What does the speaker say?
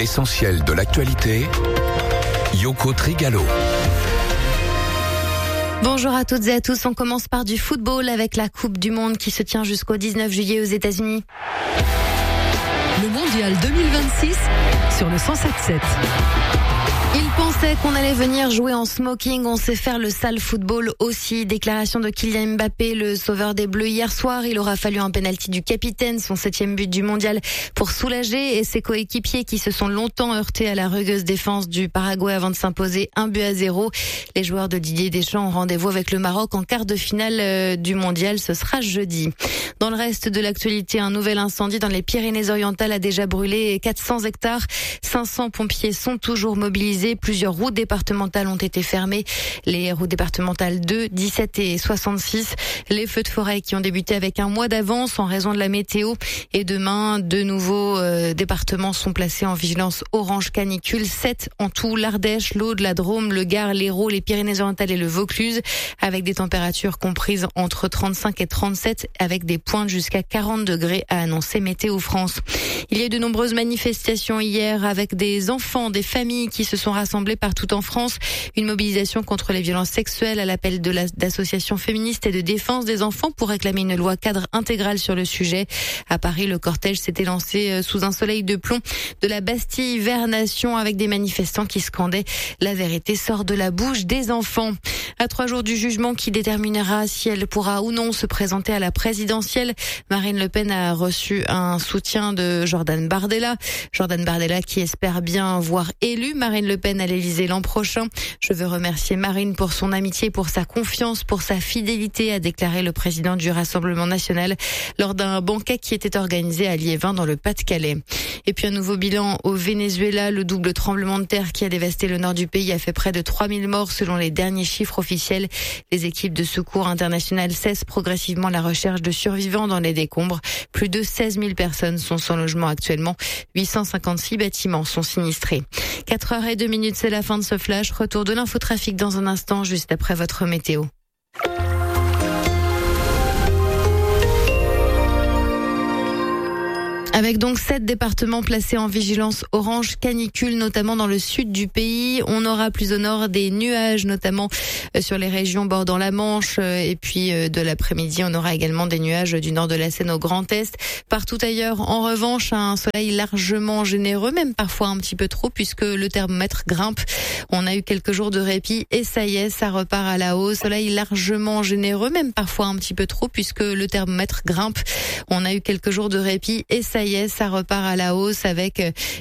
L'essentiel de l'actualité, Yoko Trigalo. Bonjour à toutes et à tous, on commence par du football avec la Coupe du Monde qui se tient jusqu'au 19 juillet aux États-Unis. Le Mondial 2026 sur le 107.7. Il pensait qu'on allait venir jouer en smoking, on sait faire le sale football aussi. Déclaration de Kylian Mbappé, le sauveur des Bleus hier soir. Il aura fallu un pénalty du capitaine, son 7e but du mondial, pour soulager et ses coéquipiers qui se sont longtemps heurtés à la rugueuse défense du Paraguay avant de s'imposer 1-0. Les joueurs de Didier Deschamps ont rendez-vous avec le Maroc en quart de finale du mondial. Ce sera jeudi. Dans le reste de l'actualité, un nouvel incendie dans les Pyrénées-Orientales a déjà brûlé 400 hectares. 500 pompiers sont toujours mobilisés. Plusieurs routes départementales ont été fermées. Les routes départementales 2, 17 et 66. Les feux de forêt qui ont débuté avec un mois d'avance en raison de la météo. Et demain, de nouveaux départements sont placés en vigilance orange canicule. 7 en tout, l'Ardèche, l'Aude, la Drôme, le Gard, l'Hérault, les Pyrénées-Orientales et le Vaucluse. Avec des températures comprises entre 35 et 37 avec des pointes jusqu'à 40 degrés a annoncé Météo France. Il y a eu de nombreuses manifestations hier avec des enfants, des familles qui se sont rassemblés partout en France. Une mobilisation contre les violences sexuelles à l'appel d'associations féministes et de défense des enfants pour réclamer une loi cadre intégrale sur le sujet. À Paris, le cortège s'était lancé sous un soleil de plomb de la Bastille vers Nation avec des manifestants qui scandaient « La vérité sort de la bouche des enfants ». À 3 jours du jugement qui déterminera si elle pourra ou non se présenter à la présidentielle, Marine Le Pen a reçu un soutien de Jordan Bardella. Jordan Bardella qui espère bien voir élue Marine Le Pen à l'Élysée l'an prochain. Je veux remercier Marine pour son amitié, pour sa confiance, pour sa fidélité, a déclaré le président du Rassemblement national lors d'un banquet qui était organisé à Liévin dans le Pas-de-Calais. Et puis un nouveau bilan au Venezuela. Le double tremblement de terre qui a dévasté le nord du pays a fait près de 3000 morts selon les derniers chiffres officiels. Les équipes de secours internationales cessent progressivement la recherche de survivants dans les décombres. Plus de 16 000 personnes sont sans logement actuellement. 856 bâtiments sont sinistrés. 4h02, c'est la fin de ce flash. Retour de l'infotrafic dans un instant, juste après votre météo. Avec donc 7 départements placés en vigilance orange canicule, notamment dans le sud du pays. On aura plus au nord des nuages, notamment sur les régions bordant la Manche. Et puis de l'après-midi, on aura également des nuages du nord de la Seine au Grand Est. Partout ailleurs, en revanche, un soleil largement généreux, même parfois un petit peu trop, puisque le thermomètre grimpe. On a eu quelques jours de répit et ça y est, ça repart à la hausse. Soleil largement généreux, même parfois un petit peu trop, puisque le thermomètre grimpe. On a eu quelques jours de répit et ça y est, ça repart à la hausse avec